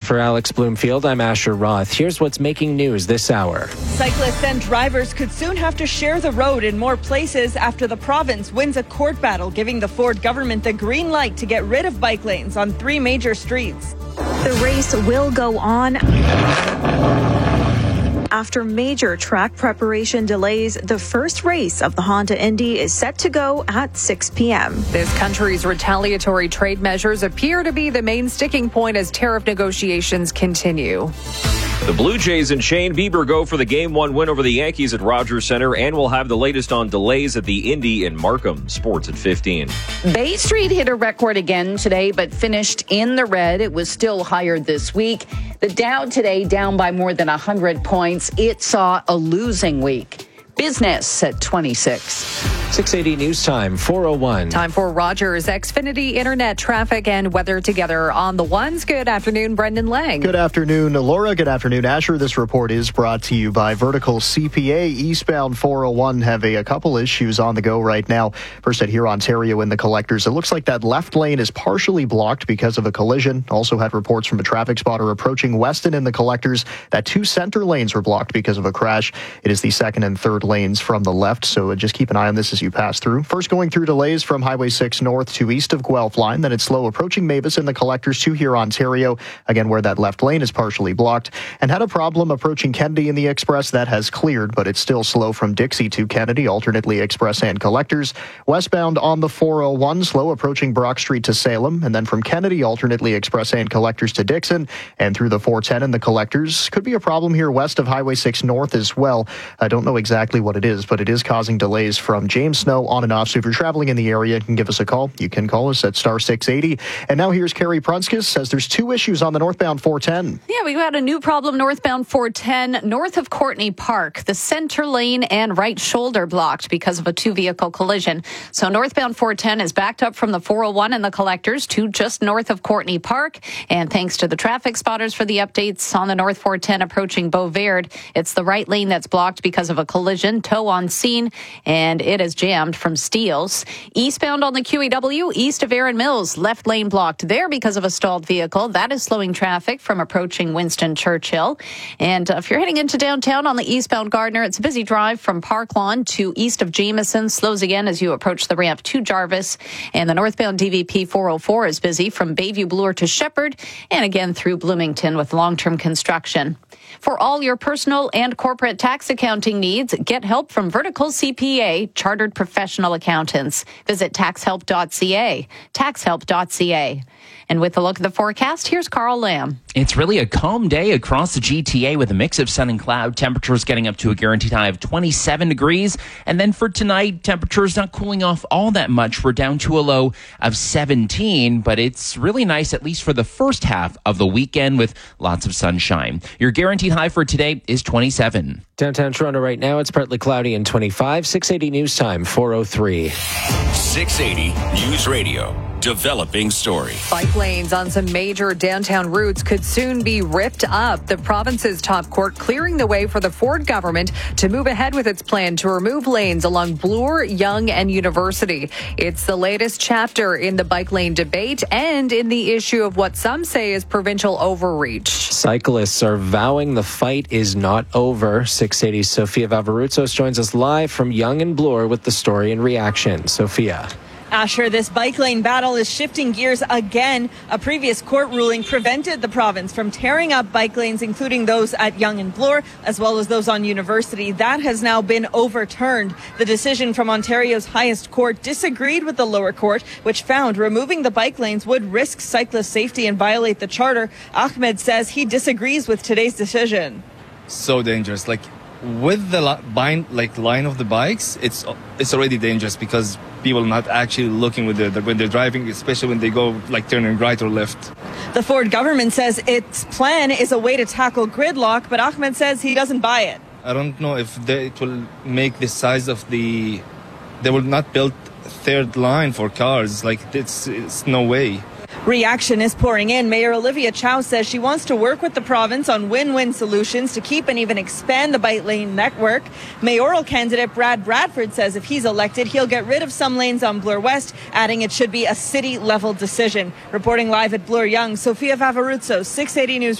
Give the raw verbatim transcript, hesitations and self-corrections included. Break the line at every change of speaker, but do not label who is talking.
For Alex Bloomfield, I'm Asher Roth. Here's what's making news this hour.
Cyclists and drivers could soon have to share the road in more places after the province wins a court battle, giving the Ford government the green light to get rid of bike lanes on three major streets.
The race will go on. After major track preparation delays, the first race of the Honda Indy is set to go at six p.m.
This country's retaliatory trade measures appear to be the main sticking point as tariff negotiations continue.
The Blue Jays and Shane Bieber go for the Game one win over the Yankees at Rogers Center, and we'll have the latest on delays at the Indy in Markham. Sports at fifteen.
Bay Street hit a record again today, but finished in the red. It was still higher this week. The Dow today down by more than one hundred points. It saw a losing week. Business at twenty-six.
six eighty News Time, four oh one.
Time for Rogers Xfinity Internet traffic and weather together on the ones. Good afternoon, Brendan Lang.
Good afternoon, Laura. Good afternoon, Asher. This report is brought to you by Vertical C P A. Eastbound four oh one have a, a couple issues on the go right now. First at here, Ontario in the collectors. It looks like that left lane is partially blocked because of a collision. Also had reports from a traffic spotter approaching Weston in the collectors that two center lanes were blocked because of a crash. It is the second and third lanes from the left, so just keep an eye on this as you pass through. First going through delays from Highway six north to east of Guelph line, then it's slow approaching Mavis in the collectors to here, Ontario, again where that left lane is partially blocked, and had a problem approaching Kennedy in the express. That has cleared, but it's still slow from Dixie to Kennedy, alternately express and collectors. Westbound on the four oh one, slow approaching Brock Street to Salem, and then from Kennedy, alternately express and collectors to Dixon, and through the four ten in the collectors. Could be a problem here west of Highway six north as well. I don't know exactly what it is, but it is causing delays from James Snow on and off. So if you're traveling in the area, you can give us a call. You can call us at star six eighty. And now here's Carrie Prunskis, says there's two issues on the northbound four ten.
Yeah, we've got a new problem northbound four ten, north of Courtney Park. The center lane and right shoulder blocked because of a two-vehicle collision. So northbound four ten is backed up from the four oh one and the collectors to just north of Courtney Park. And thanks to the traffic spotters for the updates on the north four ten approaching Beauvard, it's the right lane that's blocked because of a collision. Tow on scene, and it is jammed from Steeles. Eastbound on the Q E W, east of Erin Mills, left lane blocked there because of a stalled vehicle. That is slowing traffic from approaching Winston Churchill. And uh, if you're heading into downtown on the eastbound Gardner, it's a busy drive from Park Lawn to east of Jameson. Slows again as you approach the ramp to Jarvis. And the northbound D V P four oh four is busy from Bayview Bloor to Shepherd, and again through Bloomington with long-term construction. For all your personal and corporate tax accounting needs, get help from Vertical C P A, chartered professional accountants. Visit tax help dot c a, tax help dot c a. And with a look at the forecast, here's Carl Lamb.
It's really a calm day across the G T A with a mix of sun and cloud. Temperatures getting up to a guaranteed high of twenty-seven degrees. And then for tonight, temperatures not cooling off all that much. We're down to a low of seventeen, but it's really nice, at least for the first half of the weekend, with lots of sunshine. Your guaranteed high for today is twenty-seven.
Downtown Toronto right now, it's partly cloudy and twenty-five. six eighty News Time, four oh three.
six eighty News Radio. Developing story.
Bike lanes on some major downtown routes could soon be ripped up. The province's top court clearing the way for the Ford government to move ahead with its plan to remove lanes along Bloor, Yonge, and University. It's the latest chapter in the bike lane debate and in the issue of what some say is provincial overreach.
Cyclists are vowing the fight is not over. six eighty Sophia Vavarutsos joins us live from Yonge and Bloor with the story and reaction. Sophia.
Asher, this bike lane battle is shifting gears again. A previous court ruling prevented the province from tearing up bike lanes, including those at Yonge and Bloor, as well as those on University. That has now been overturned. The decision from Ontario's highest court disagreed with the lower court, which found removing the bike lanes would risk cyclist safety and violate the charter. Ahmed says he disagrees with today's decision.
So dangerous. Like, with the li- bind, like line of the bikes, it's it's already dangerous because people are not actually looking with the, when they're driving, especially when they go like turning right or left.
The Ford government says its plan is a way to tackle gridlock, but Ahmed says he doesn't buy it.
I don't know if they, it will make the size of the. They will not build third line for cars. Like it's it's no way.
Reaction is pouring in. Mayor Olivia Chow says she wants to work with the province on win-win solutions to keep and even expand the bike lane network. Mayoral candidate Brad Bradford says if he's elected, he'll get rid of some lanes on Bloor West, adding it should be a city-level decision. Reporting live at Bloor Yonge, Sophia Vavarutsos, six eighty News.